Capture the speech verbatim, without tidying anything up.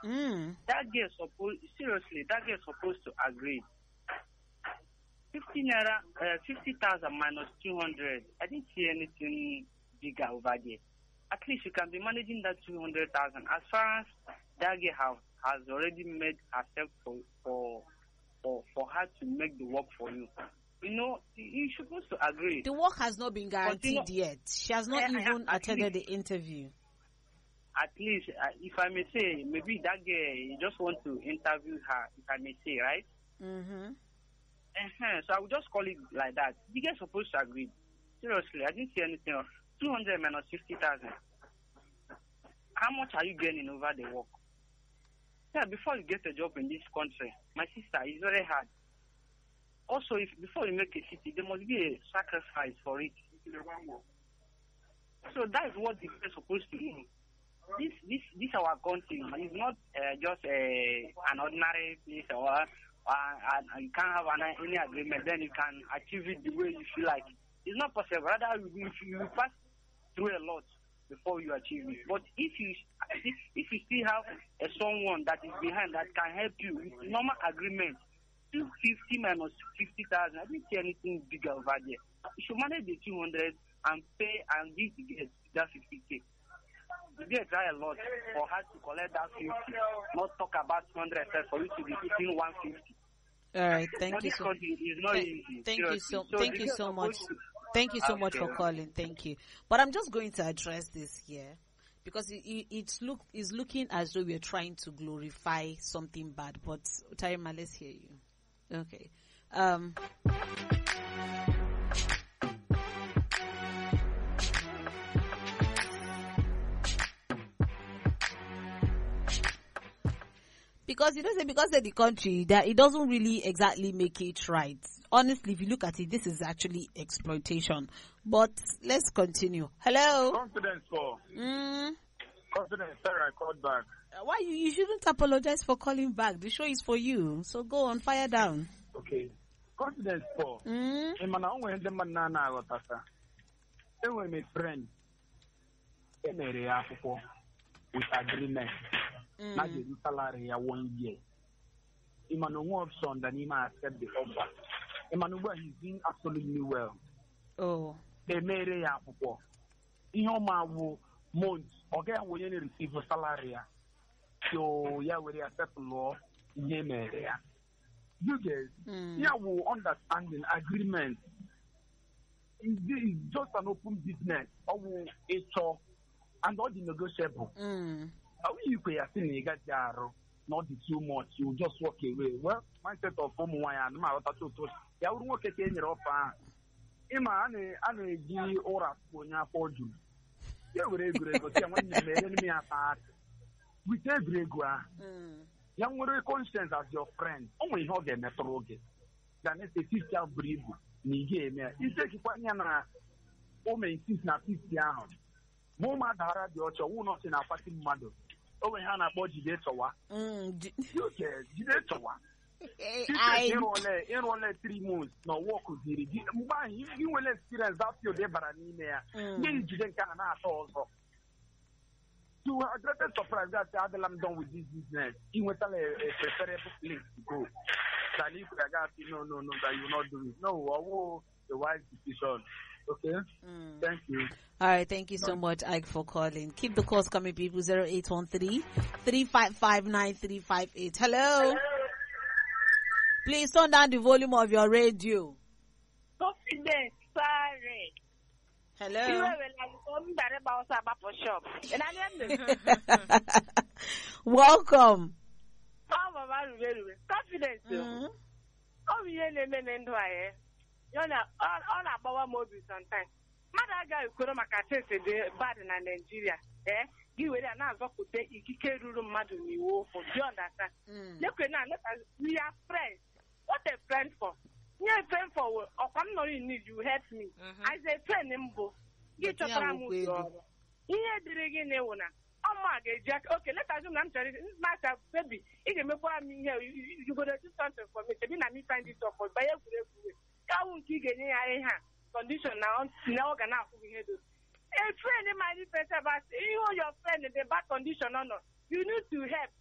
Mm. That girl supposed seriously, that girl supposed to agree. Fifty naira, uh, fifty thousand minus two hundred. I didn't see anything bigger over there. At least you can be managing that two hundred thousand. As far as that girl have, has already made herself for for for for her to make the work for you. You know, you're supposed to agree. The work has not been guaranteed Continue. yet. She has not Eh, eh, even at attended least- the interview. At least, uh, if I may say, maybe that girl, you just want to interview her, if I may say, right? Mm-hmm. Uh-huh. So I would just call it like that. You guys supposed to agree. Seriously, I didn't see anything else. two hundred minus fifty thousand. How much are you gaining over the work? Yeah, before you get a job in this country, my sister, it's very hard. Also, if before you make a city, there must be a sacrifice for it. So that is what the people are supposed to do. This, this, this our country is not uh, just uh, an ordinary place, or uh, uh, you can't have an, any agreement, then you can achieve it the way you feel like. It's not possible. Rather, you, you pass through a lot before you achieve it. But if you if, if you still have uh, someone that is behind that can help you with normal agreement, two fifty minus fifty thousand, I didn't see anything bigger over there. You should manage the two hundred and pay and give the girl that fifty k. The girl try a lot for her to collect that fifty, not talk about two hundred for you to be getting one fifty. All right, thank But you this so country is not Thank, easy. thank you seriously. so So thank the you girl so much. supposed to- Thank you so much for Okay. calling. Thank you. But I'm just going to address this here because it, it, it's look is looking as though we're trying to glorify something bad. But Tarima, let's hear you. Okay. Um. Because you don't say because of the country that it doesn't really exactly make it right. Honestly, if you look at it, this is actually exploitation. But let's continue. Hello. Confidence for Mm, confidence. Sorry, I called back. why you, you shouldn't apologize for calling back. The show is for you. So go on, fire down. Okay. Confidence for. Mm, Imana onwe ndị mmadụ na-ana aghọtata. Enwere m a friend. Emere ya akwụkwọ with agreement. Na mm, ga-eru salary ya one year. Imana onwe option than him accept the offer. Imana ugbu a he's doing absolutely well. oh. Emere ya akwụkwọ. Ihe ọma bụ month. Ọ gaghị onye na-receive salary ya. So ya were ya settle ihe emere ya. You guys, Mm. yeah, will understanding agreement. It's, it's just an open business. Or it's all and all the negotiable. Mm. How you pay a thing you got not the too much, you just walk away. Well, mindset of home why and my other two. Yeah, I would work again your offer. Emma, I know G or a spoon for you. Yeah, we're agree, but when you made me apart, we take regular. Mm. Young with conscience as your friend. Only how they met rogue. Then it's a fifty hour breed. Nige me. You take it when you're not. Oh, my insist na fifty hours. Moma Dara the Ocho, who not in a fucking mother. Oh, we have a body detowa. Mm. D- You care, detowa. I. You know, only three months. No work with the. You will experience that your day, but I mean, Mm. you didn't can also. To a great surprise that I'm done with this business, he went on a, a preferable place to go. That if I got no, no, no, that you not do it. No, I will the wise decision. Okay? Mm. Thank you. All right, thank you so much, Ike, for calling. Keep the calls coming, people. zero eight one three, three five five, nine three five eight. Hello. Please turn down the volume of your radio. Confidence, sorry. Hello. Welcome. Confidence. Mm. Ọ bụ ihe na-eme na ndụ anyị. Ya na ọ na-agbawa m obi sometimes. Mmadụ agaghị ekworo maka tesi dị bad na Nigeria. Eh, gị were ya na-azọpụta ikike ruru mmadụ n'iwu okwu. Do you understand? Mm. Lekwe na let us we are friends. What a friend for? Nye a friend for ọkwa m nọrọ in need you help me. As a friend mbụ. Gị chọtara m ụzọ ọrụ. Ihe dịrị gị na-ewu na ọmụ a ga-eji aka oke leta azụ na m chọrọ masa bebi ị ga-emekwara m ihe yugodo do something for me chebi na me find it up banye egwuregwu ka awụ nke ị ga-enye ya ihe a condition na ọ ga na-akwụ gị ihe do a friend ma different about ihe your friend the bad condition ọ nọ you need to help